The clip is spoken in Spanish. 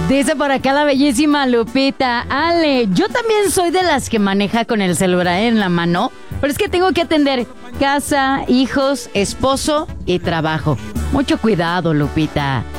Dice por acá la bellísima Lupita. Ale, yo también soy de las que maneja con el celular en la mano, pero es que tengo que atender casa, hijos, esposo y trabajo. Mucho cuidado, Lupita.